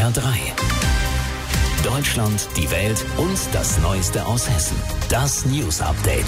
HR3. Deutschland, die Welt und das Neueste aus Hessen. Das News Update.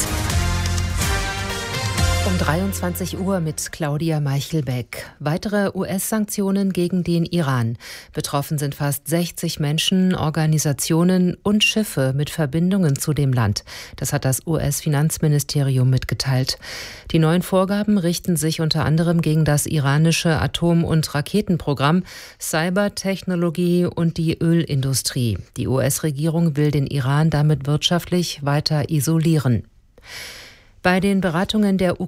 Um 23 Uhr mit Claudia Meichelbeck. Weitere US-Sanktionen gegen den Iran. Betroffen sind fast 60 Menschen, Organisationen und Schiffe mit Verbindungen zu dem Land. Das hat das US-Finanzministerium mitgeteilt. Die neuen Vorgaben richten sich unter anderem gegen das iranische Atom- und Raketenprogramm, Cybertechnologie und die Ölindustrie. Die US-Regierung will den Iran damit wirtschaftlich weiter isolieren. Bei den Beratungen der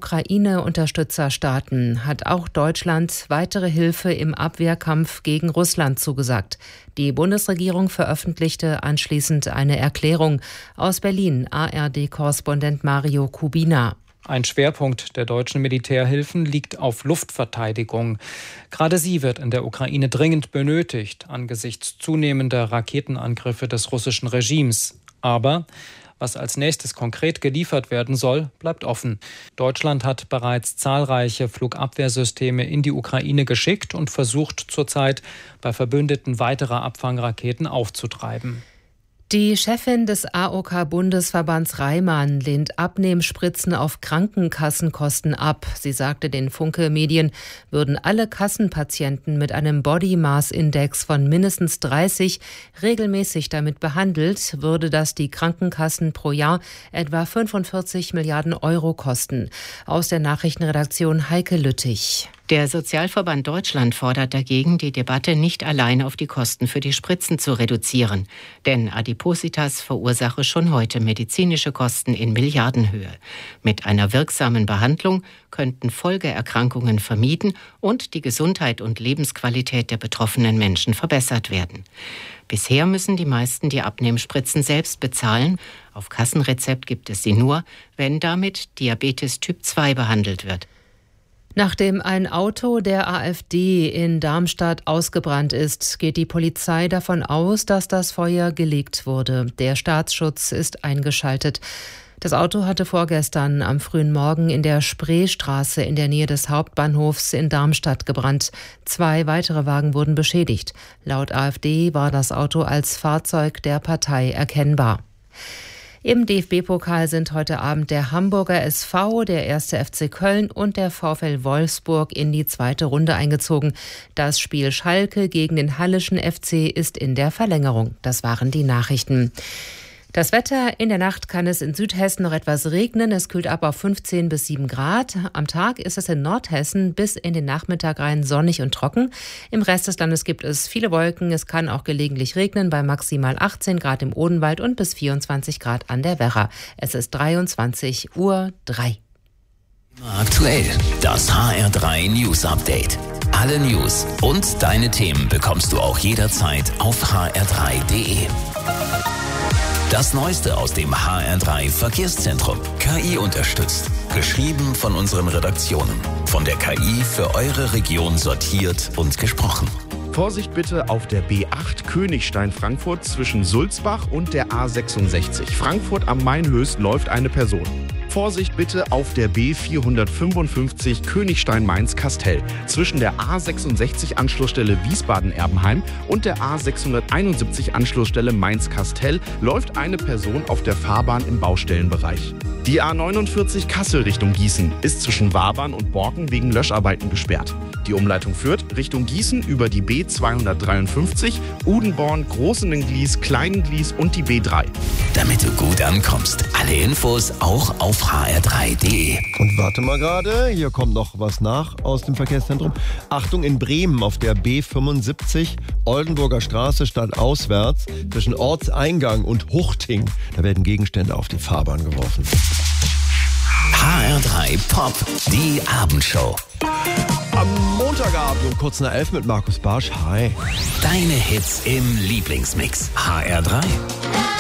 Ukraine-Unterstützerstaaten hat auch Deutschland weitere Hilfe im Abwehrkampf gegen Russland zugesagt. Die Bundesregierung veröffentlichte anschließend eine Erklärung. Aus Berlin, ARD-Korrespondent Mario Kubina. Ein Schwerpunkt der deutschen Militärhilfen liegt auf Luftverteidigung. Gerade sie wird in der Ukraine dringend benötigt, angesichts zunehmender Raketenangriffe des russischen Regimes. Aber was als nächstes konkret geliefert werden soll, bleibt offen. Deutschland hat bereits zahlreiche Flugabwehrsysteme in die Ukraine geschickt und versucht zurzeit bei Verbündeten weitere Abfangraketen aufzutreiben. Die Chefin des AOK-Bundesverbands Reimann lehnt Abnehmspritzen auf Krankenkassenkosten ab. Sie sagte den Funke-Medien, würden alle Kassenpatienten mit einem Body Mass Index von mindestens 30 regelmäßig damit behandelt, würde das die Krankenkassen pro Jahr etwa 45 Milliarden Euro kosten. Aus der Nachrichtenredaktion Heike Lüttich. Der Sozialverband Deutschland fordert dagegen, die Debatte nicht allein auf die Kosten für die Spritzen zu reduzieren. Denn Adipositas verursache schon heute medizinische Kosten in Milliardenhöhe. Mit einer wirksamen Behandlung könnten Folgeerkrankungen vermieden und die Gesundheit und Lebensqualität der betroffenen Menschen verbessert werden. Bisher müssen die meisten die Abnehmspritzen selbst bezahlen. Auf Kassenrezept gibt es sie nur, wenn damit Diabetes Typ 2 behandelt wird. Nachdem ein Auto der AfD in Darmstadt ausgebrannt ist, geht die Polizei davon aus, dass das Feuer gelegt wurde. Der Staatsschutz ist eingeschaltet. Das Auto hatte vorgestern am frühen Morgen in der Spreestraße in der Nähe des Hauptbahnhofs in Darmstadt gebrannt. 2 weitere Wagen wurden beschädigt. Laut AfD war das Auto als Fahrzeug der Partei erkennbar. Im DFB-Pokal sind heute Abend der Hamburger SV, der 1. FC Köln und der VfL Wolfsburg in die zweite Runde eingezogen. Das Spiel Schalke gegen den Halleschen FC ist in der Verlängerung. Das waren die Nachrichten. Das Wetter: In der Nacht kann es in Südhessen noch etwas regnen. Es kühlt ab auf 15 bis 7 Grad. Am Tag ist es in Nordhessen bis in den Nachmittag rein sonnig und trocken. Im Rest des Landes gibt es viele Wolken. Es kann auch gelegentlich regnen bei maximal 18 Grad im Odenwald und bis 24 Grad an der Werra. Es ist 23:03 Uhr. Aktuell das HR3 News Update. Alle News und deine Themen bekommst du auch jederzeit auf hr3.de. Das Neueste aus dem HR3 Verkehrszentrum. KI unterstützt. Geschrieben von unseren Redaktionen. Von der KI für eure Region sortiert und gesprochen. Vorsicht bitte auf der B8 Königstein-Frankfurt zwischen Sulzbach und der A66. Frankfurt am Main-Höchst läuft eine Person. Vorsicht bitte auf der B455 Königstein-Mainz-Kastell. Zwischen der A66 Anschlussstelle Wiesbaden-Erbenheim und der A671 Anschlussstelle Mainz-Kastell läuft eine Person auf der Fahrbahn im Baustellenbereich. Die A49 Kassel Richtung Gießen ist zwischen Wabern und Borken wegen Löscharbeiten gesperrt. Die Umleitung führt Richtung Gießen über die B253, Udenborn, Großenenglies, Kleinenglies und die B3. Damit du gut ankommst. Alle Infos auch auf hr3.de. Und warte mal gerade, hier kommt noch was nach aus dem Verkehrszentrum. Achtung, in Bremen auf der B75 Oldenburger Straße stadtauswärts zwischen Ortseingang und Huchting. Da werden Gegenstände auf die Fahrbahn geworfen. HR3 Pop, die Abendshow. Am Montagabend um kurz nach 11 mit Markus Barsch. Hi. Deine Hits im Lieblingsmix. HR3.